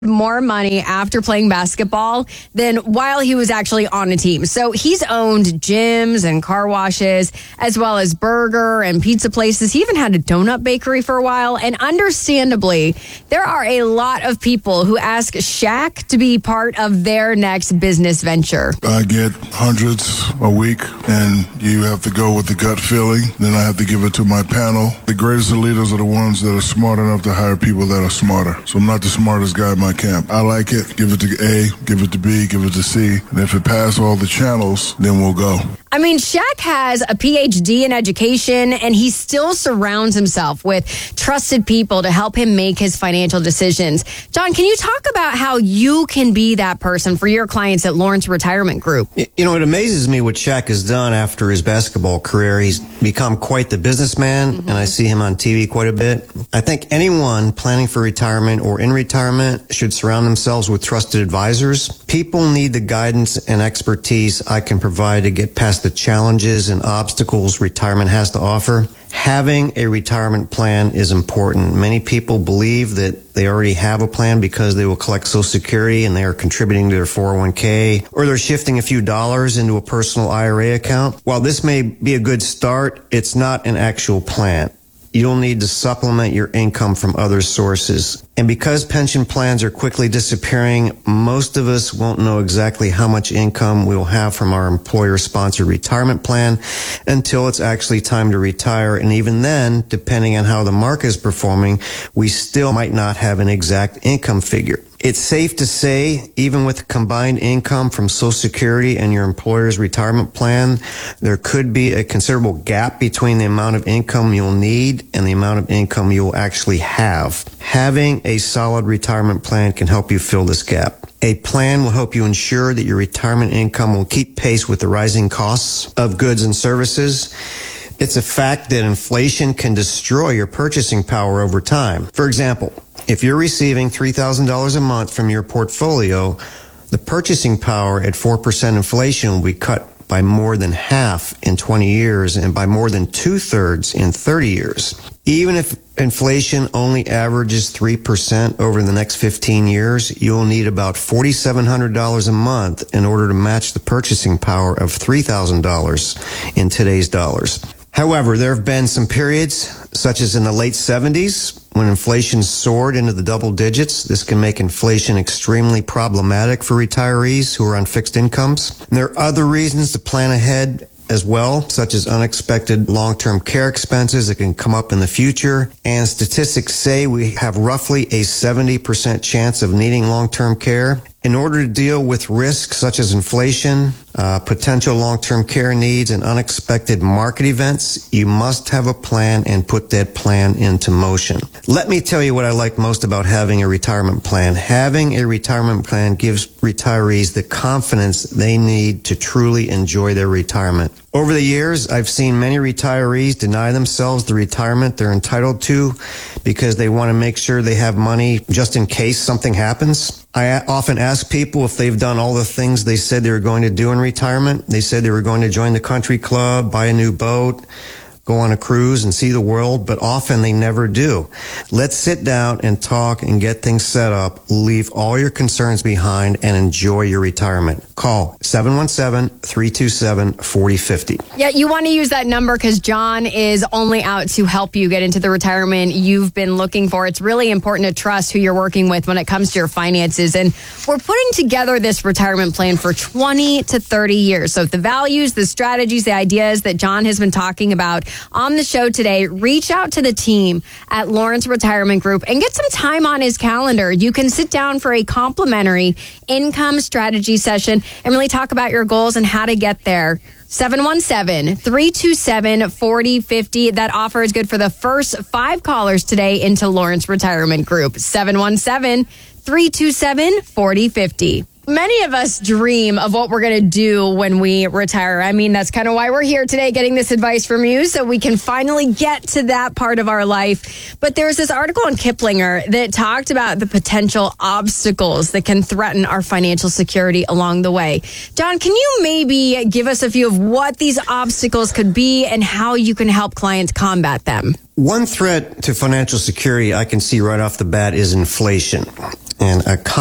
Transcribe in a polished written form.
more money after playing basketball than while he was actually on a team. So he's owned gyms and car washes, as well as burger and pizza places. He even had a donut bakery for a while. And understandably, there are a lot of people who ask Shaq to be part of their next business venture. I get hundreds a week, and you have to go with the gut feeling. Then I have to give it to my panel. The greatest leaders are the ones that are smart enough to hire people that are smarter. So I'm not the smartest guy in my camp. I like it. Give it to A, give it to B, give it to C. And if it passes all the channels, then we'll go. I mean, Shaq has a PhD in education, and he still surrounds himself with trusted people to help him make his financial decisions. John, can you talk about how you can be that person for your clients at Lawrence Retirement Group? You know, it amazes me what Shaq has done after his basketball career. He's become quite the businessman, and I see him on TV quite a bit. I think anyone planning for retirement or in retirement should surround themselves with trusted advisors. People need the guidance and expertise I can provide to get past the challenges and obstacles retirement has to offer. Having a retirement plan is important. Many people believe that they already have a plan because they will collect Social Security and they are contributing to their 401k, or they're shifting a few dollars into a personal IRA account. While this may be a good start, it's not an actual plan. You'll need to supplement your income from other sources. And because pension plans are quickly disappearing, most of us won't know exactly how much income we'll have from our employer-sponsored retirement plan until it's actually time to retire. And even then, depending on how the market is performing, we still might not have an exact income figure. It's safe to say, even with combined income from Social Security and your employer's retirement plan, there could be a considerable gap between the amount of income you'll need and the amount of income you'll actually have. Having a solid retirement plan can help you fill this gap. A plan will help you ensure that your retirement income will keep pace with the rising costs of goods and services. It's a fact that inflation can destroy your purchasing power over time. For example, if you're receiving $3,000 a month from your portfolio, the purchasing power at 4% inflation will be cut by more than half in 20 years and by more than 2/3 in 30 years. Even if inflation only averages 3% over the next 15 years, you'll need about $4,700 a month in order to match the purchasing power of $3,000 in today's dollars. However, there have been some periods, such as in the late 70s, when inflation soared into the double digits. This can make inflation extremely problematic for retirees who are on fixed incomes. And there are other reasons to plan ahead as well, such as unexpected long-term care expenses that can come up in the future. And statistics say we have roughly a 70% chance of needing long-term care. In order to deal with risks such as inflation, potential long-term care needs, and unexpected market events, you must have a plan and put that plan into motion. Let me tell you what I like most about having a retirement plan. Having a retirement plan gives retirees the confidence they need to truly enjoy their retirement. Over the years, I've seen many retirees deny themselves the retirement they're entitled to because they want to make sure they have money just in case something happens. I often ask people if they've done all the things they said they were going to do in retirement. They said they were going to join the country club, buy a new boat, go on a cruise and see the world, but often they never do. Let's sit down and talk and get things set up. Leave all your concerns behind and enjoy your retirement. Call 717-327-4050. Yeah, you want to use that number because John is only out to help you get into the retirement you've been looking for. It's really important to trust who you're working with when it comes to your finances. And we're putting together this retirement plan for 20 to 30 years. So the values, the strategies, the ideas that John has been talking about on the show today, reach out to the team at Lawrence Retirement Group and get some time on his calendar. You can sit down for a complimentary income strategy session and really talk about your goals and how to get there. 717-327-4050. That offer is good for the first 5 callers today into Lawrence Retirement Group. 717-327-4050. Many of us dream of what we're going to do when we retire. I mean, that's kind of why we're here today, getting this advice from you so we can finally get to that part of our life. But there's this article in Kiplinger that talked about the potential obstacles that can threaten our financial security along the way. John, can you maybe give us a few of what these obstacles could be and how you can help clients combat them? One threat to financial security I can see right off the bat is inflation. and a